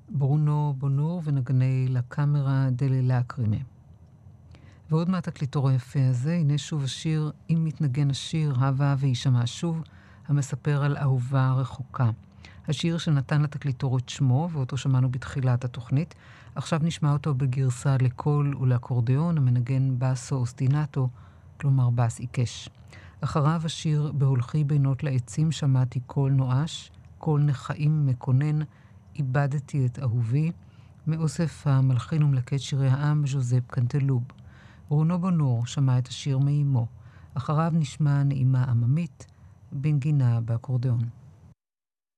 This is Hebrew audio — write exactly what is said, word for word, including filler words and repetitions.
ברונו בונור ונגני לקאמרה דלי לאקרימה. ועוד מהתקליטור היפה הזה, הנה שוב השיר "אם מתנגן השיר, הווה וישמע שוב", המספר על אהובה רחוקה. השיר שנתן לתקליטור את שמו, ואותו שמענו בתחילת התוכנית, עכשיו נשמע אותו בגרסה לקול ולאקורדיון, המנגן בסו אוסטינטו, כלומר בס עיקש. אחריו השיר "בהולכי בינות לעצים שמעתי קול נואש, קול נחאים מקונן, איבדתי את אהובי", מאוסף המלחין ומלקט שירי העם ז'וזפ קנטלוב. ברונו בונור שמע את השיר מאימו. אחריו נשמע נעימה עממית בנגינה באקורדיון.